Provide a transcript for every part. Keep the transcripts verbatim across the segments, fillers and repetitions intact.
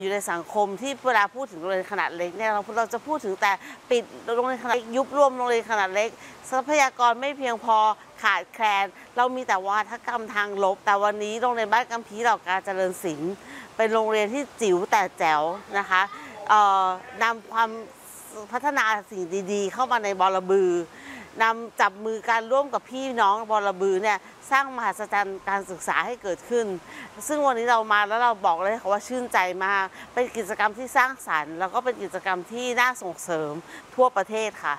อยู่ในสังคมที่เวลาพูดถึงโรงเรียนขนาดเล็กเนี่ยเราเราจะพูดถึงแต่ปิดโรงเรียนขนาดเล็กยุบรวมโรงเรียนขนาดเล็กทรัพยากรไม่เพียงพอขาดแคลนเรามีแต่วาทกรรมทางลบแต่วันนี้โรงเรียนบ้านกำพีเหล่ากาเจริญศิลป์เป็นโรงเรียนที่จิ๋วแต่แจ๋วนะคะนำความพัฒนาสิ่งดีๆเข้ามาในบรบือนำจับมือการร่วมกับพี่น้องบรบือเนี่ยสร้างมหัศจรรย์การศึกษาให้เกิดขึ้นซึ่งวันนี้เรามาแล้วเราบอกเลยค่ะว่าชื่นใจมากเป็นกิจกรรมที่สร้างสรรค์แล้วก็เป็นกิจกรรมที่น่าส่งเสริมทั่วประเทศค่ะ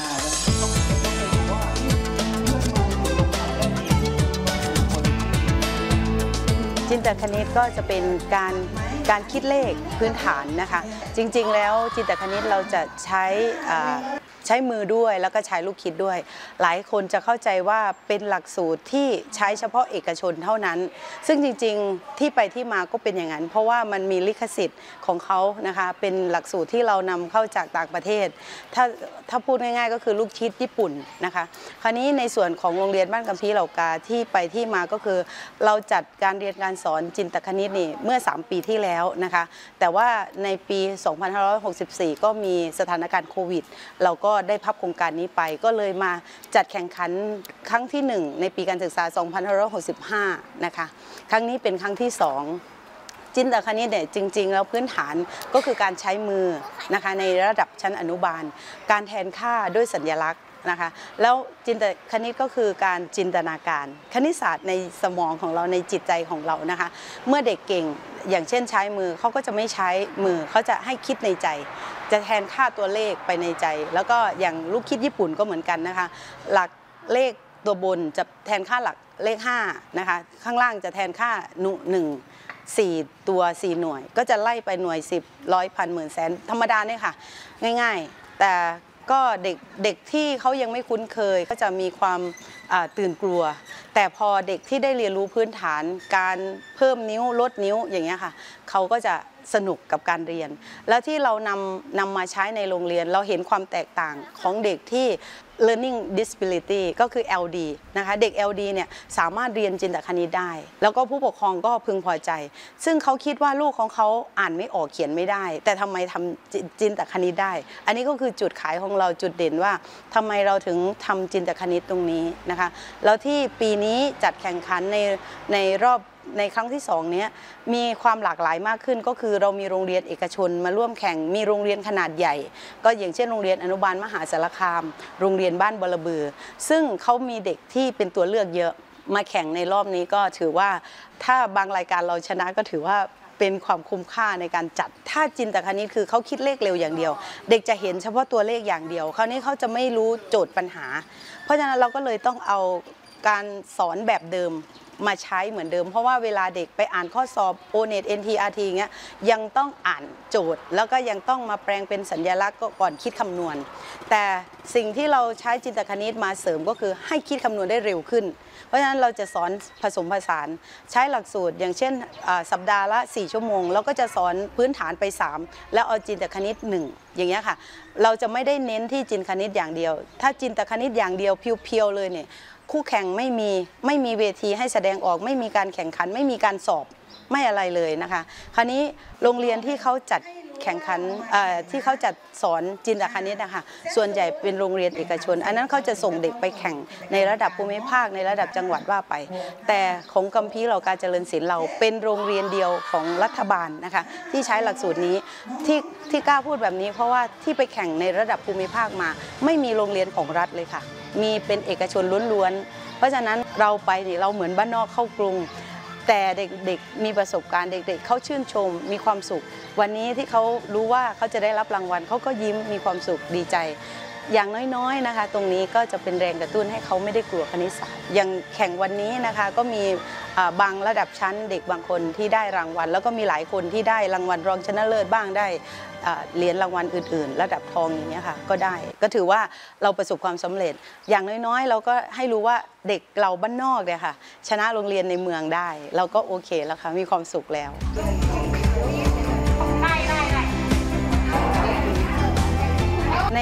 จินตคณิตก็จะเป็นการการคิดเลขพื้นฐานนะคะจริงๆแล้วจินตคณิตเราจะใช้ใช้มือด้วยแล้วก็ใช้ลูกคิดด้วยหลายคนจะเข้าใจว่าเป็นหลักสูตรที่ใช้เฉพาะเอกชนเท่านั้นซึ่งจริงๆที่ไปที่มาก็เป็นอย่างนั้นเพราะว่ามันมีลิขสิทธิ์ของเขานะคะเป็นหลักสูตรที่เรานำเข้าจากต่างประเทศถ้าถ้าพูดง่ายๆก็คือลูกคิดญี่ปุ่นนะคะคราวนี้ในส่วนของโรงเรียนบ้านกำพีเหล่ากาที่ไปที่มาก็คือเราจัดการเรียนการสอนจินตคณิตนี่เมื่อสามปีที่แล้วนะคะแต่ว่าในปีสองพันห้าร้อยหกสิบสี่ก็มีสถานการณ์โควิดเราก็ได้พับโครงการนี้ไปก็เลยมาจัดแข่งขันครั้งที่หนึ่งในปีการศึกษาสองพันห้าร้อยหกสิบห้านะคะครั้งนี้เป็นครั้งที่สองจินตคณิตเนี่ยจริงๆแล้วพื้นฐานก็คือการใช้มือนะคะในระดับชั้นอนุบาลการแทนค่าด้วยสัญลักษณ์นะคะแล้วจินตคณิตก็คือการจินตนาการคณิตศาสตร์ในสมองของเราในจิตใจของเรานะคะเมื่อเด็กเก่งอย่างเช่นใช้มือเขาก็จะไม่ใช้มือเขาจะให้คิดในใจจะแทนค่าตัวเลขไปในใจแล้วก็อย่างลูกคิดญี่ปุ่นก็เหมือนกันนะคะหลักเลขตัวบนจะแทนค่าหลักเลขห้านะคะข้างล่างจะแทนค่าหนึ่งสี่ตัวสี่หน่วยก็จะไล่ไปหน่วยสิบร้อยพันหมื่นแสนธรรมดาเนี่ยค่ะง่ายๆแต่ก็เด็กเด็กที่เขายังไม่คุ้นเคยก็จะมีความตื่นกลัวแต่พอเด็กที่ได้เรียนรู้พื้นฐานการเพิ่มนิ้วลดนิ้วอย่างเงี้ยค่ะเขาก็จะสนุกกับการเรียนแล้วที่เรานำนำมาใช้ในโรงเรียนเราเห็นความแตกต่างของเด็กที่ learning disability ก็คือ แอล ดี นะคะเด็ก แอล ดี เนี่ยสามารถเรียนจินตคณิตได้แล้วก็ผู้ปกครองก็พึงพอใจซึ่งเขาคิดว่าลูกของเขาอ่านไม่ออกเขียนไม่ได้แต่ทำไมทำจินตคณิตได้อันนี้ก็คือจุดขายของเราจุดเด่นว่าทำไมเราถึงทำจินตคณิตตรงนี้นะคะแล้วที่ปีนี้จัดแข่งขันในในรอบในครั้งที่สองนี้มีความหลากหลายมากขึ้นก็คือเรามีโรงเรียนเอกชนมาร่วมแข่งมีโรงเรียนขนาดใหญ่ก็อย่างเช่นโรงเรียนอนุบาลมหาสารคามโรงเรียนบ้านบรบือซึ่งเขามีเด็กที่เป็นตัวเลือกเยอะมาแข่งในรอบนี้ก็ถือว่าถ้าบางรายการเราชนะก็ถือว่าเป็นความคุ้มค่าในการจัดถ้าจินตคณิตคือเขาคิดเลขเร็วอย่างเดียวเด็กจะเห็นเฉพาะตัวเลขอย่างเดียวคราวนี้เขาจะไม่รู้โจทย์ปัญหาเพราะฉะนั้นเราก็เลยต้องเอาการสอนแบบเดิมมาใช้เหมือนเดิมเพราะว่าเวลาเด็กไปอ่านข้อสอบ โอ เน็ต เอ็น ที อาร์ ที เงี้ยยังต้องอ่านโจทย์แล้วก็ยังต้องมาแปลงเป็นสัญลักษณ์ก่อนคิดคำนวณแต่สิ่งที่เราใช้จินตคณิตมาเสริมก็คือให้คิดคำนวณได้เร็วขึ้นเพราะฉะนั้นเราจะสอนผสมผสานใช้หลักสูตรอย่างเช่นสัปดาห์ละสี่ชั่วโมงแล้วก็จะสอนพื้นฐานไปสามแล้วเอาจินตคณิตหนึ่งอย่างเงี้ยค่ะเราจะไม่ได้เน้นที่จินตคณิตอย่างเดียวถ้าจินตคณิตอย่างเดียวเพียวๆเลยเนี่ยคู่แข่งไม่มีไม่มีเวทีให้แสดงออกไม่มีการแข่งขันไม่มีการสอบไม่อะไรเลยนะคะคราวนี้โรงเรียนที่เขาจัดแข่งขันที่เขาจัดสอนจินตคณิตนะคะส่วนใหญ่เป็นโรงเรียนเอกชนอันนั้นเขาจะส่งเด็กไปแข่งในระดับภูมิภาคในระดับจังหวัดว่าไปแต่ของกำพีเหล่ากาเจริญศิลป์เราเป็นโรงเรียนเดียวของรัฐบาลนะคะที่ใช้หลักสูตรนี้ที่ที่กล้าพูดแบบนี้เพราะว่าที่ไปแข่งในระดับภูมิภาคมาไม่มีโรงเรียนของรัฐเลยค่ะมีเป็นเอกชนล้วนๆเพราะฉะนั้นเราไปนี่เราเหมือนบ้านนอกเข้ากรุงแต่เด็กๆมีประสบการณ์เด็กๆเขาชื่นชมมีความสุขวันนี้ที่เขารู้ว่าเขาจะได้รับรางวัลเขาก็ยิ้มมีความสุขดีใจอย่างน้อยๆนะคะตรงนี้ก็จะเป็นแรงกระตุ้นให้เขาไม่ได้กลัวคณิตศาสตร์อย่างแข่งวันนี้นะคะก็มีบางระดับชั้นเด็กบางคนที่ได้รางวัลแล้วก็มีหลายคนที่ได้รางวัลรองชนะเลิศบ้างได้เหรียญรางวัลอื่นๆระดับทองอย่างนี้ค่ะก็ได้ก็ถือว่าเราประสบความสำเร็จอย่างน้อยๆเราก็ให้รู้ว่าเด็กเราบ้านนอกเนี่ยค่ะชนะโรงเรียนในเมืองได้เราก็โอเคแล้วค่ะมีความสุขแล้วใน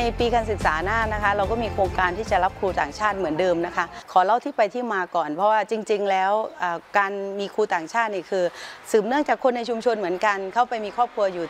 ปีการศึกษาหน้านะคะเราก็มีโครงการที่จะรับครูต่างชาติเหมือนเดิมนะคะขอเล่าที่ไปที่มาก่อนเพราะว่าจริงๆแล้วการมีครูต่างชาตินี่คือสืบเนื่องจากคนในชุมชนเหมือนกันเข้าไปมีครอบครัวอยู่